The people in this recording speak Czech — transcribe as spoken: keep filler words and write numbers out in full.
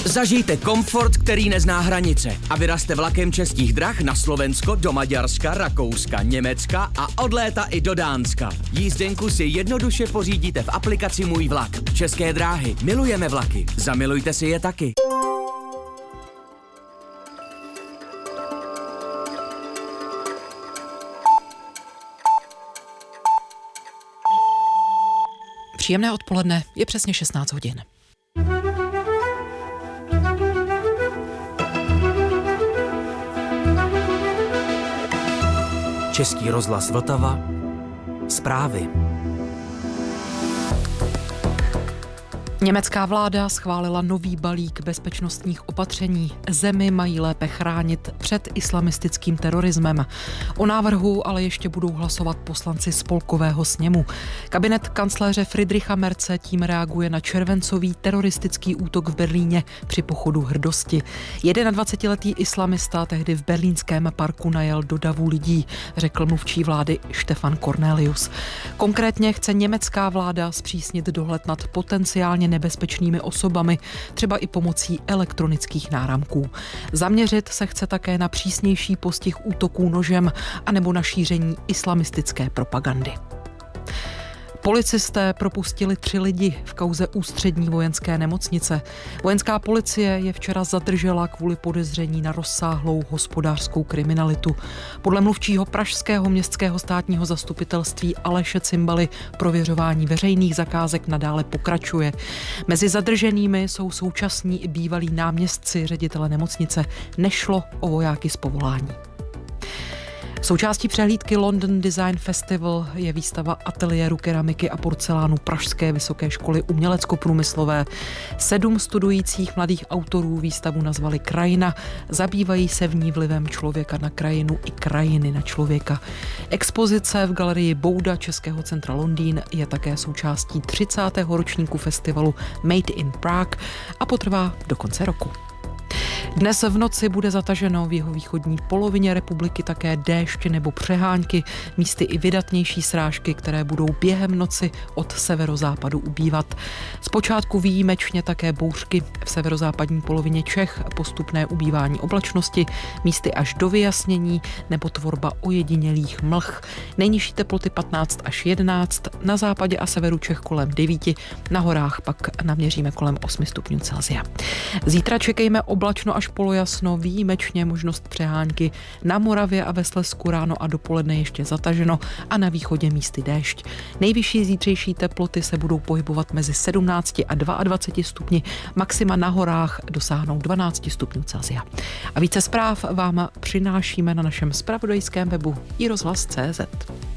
Zažijte komfort, který nezná hranice a vyrazte vlakem Českých drah na Slovensko, do Maďarska, Rakouska, Německa a od léta i do Dánska. Jízdenku si jednoduše pořídíte v aplikaci Můj vlak. České dráhy. Milujeme vlaky. Zamilujte si je taky. Příjemné odpoledne, je přesně šestnáct hodin. Český rozhlas Vltava. Zprávy. Německá vláda schválila nový balík bezpečnostních opatření. Zemi mají lépe chránit před islamistickým terorismem. O návrhu ale ještě budou hlasovat poslanci spolkového sněmu. Kabinet kancléře Friedricha Merze tím reaguje na červencový teroristický útok v Berlíně při pochodu hrdosti. jednadvacetiletý islamista tehdy v berlínském parku najel do davu lidí, řekl mluvčí vlády Stefan Cornelius. Konkrétně chce německá vláda zpřísnit dohled nad potenciálně nebezpečnými osobami, třeba i pomocí elektronických náramků. Zaměřit se chce také na přísnější postih útoků nožem anebo na šíření islamistické propagandy. Policisté propustili tři lidi v kauze Ústřední vojenské nemocnice. Vojenská policie je včera zadržela kvůli podezření na rozsáhlou hospodářskou kriminalitu. Podle mluvčího pražského městského státního zastupitelství Aleše Cimbaly prověřování veřejných zakázek nadále pokračuje. Mezi zadrženými jsou současní i bývalí náměstci ředitele nemocnice. Nešlo o vojáky z povolání. Součástí přehlídky London Design Festival je výstava ateliéru keramiky a porcelánu Pražské vysoké školy umělecko-průmyslové. Sedm studujících mladých autorů výstavu nazvali Krajina. Zabývají se v ní vlivem člověka na krajinu i krajiny na člověka. Expozice v galerii Bouda Českého centra Londýn je také součástí třicátého ročníku festivalu Made in Prague a potrvá do konce roku. Dnes v noci bude zataženo v jihovýchodní polovině republiky také déšť nebo přehánky, místy i vydatnější srážky, které budou během noci od severozápadu ubývat. Zpočátku výjimečně také bouřky v severozápadní polovině Čech, postupné ubývání oblačnosti, místy až do vyjasnění nebo tvorba ojedinělých mlh. Nejnižší teploty patnáct až jedenáct, na západě a severu Čech kolem devět, na horách pak naměříme kolem osm stupňů Celsia. Zítra čekejme oblačno až polojasno, výjimečně možnost přehánky, na Moravě a ve Slezsku ráno a dopoledne ještě zataženo a na východě místy déšť. Nejvyšší zítřejší teploty se budou pohybovat mezi sedmnácti a dvaceti dvěma stupni, maxima na horách dosáhnou dvanáct stupňů Celsia. A více zpráv vám přinášíme na našem zpravodajském webu i rozhlas tečka cé zet.